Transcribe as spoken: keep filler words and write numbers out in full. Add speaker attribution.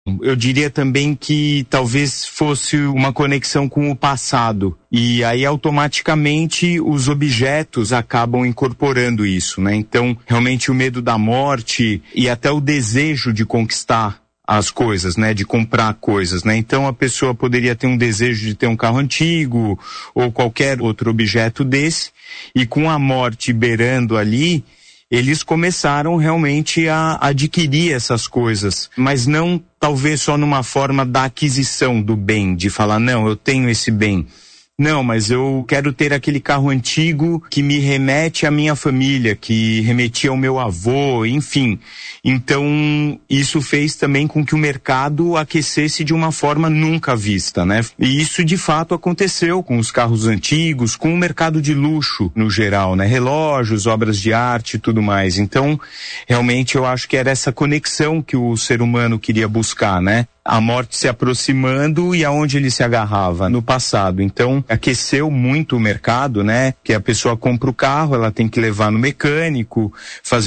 Speaker 1: Eu diria também que talvez fosse uma conexão com o passado. E aí automaticamente os objetos acabam incorporando isso, né? Então, realmente o medo da morte e até o desejo de conquistar as coisas, né? De comprar coisas, né? Então a pessoa poderia ter um desejo de ter um carro antigo ou qualquer outro objeto desse, e com a morte beirando ali, eles começaram realmente a adquirir essas coisas, mas não talvez só numa forma da aquisição do bem, de falar, não, eu tenho esse bem. Não, mas eu quero ter aquele carro antigo que me remete à minha família, que remetia ao meu avô, enfim. Então, isso fez também com que o mercado aquecesse de uma forma nunca vista, né? E isso, de fato, aconteceu com os carros antigos, com o mercado de luxo no geral, né? Relógios, obras de arte e tudo mais. Então, realmente, eu acho que era essa conexão que o ser humano queria buscar, né? A morte se aproximando e aonde ele se agarrava no passado. Então, aqueceu muito o mercado, né? Que a pessoa compra o carro, ela tem que levar no mecânico, fazer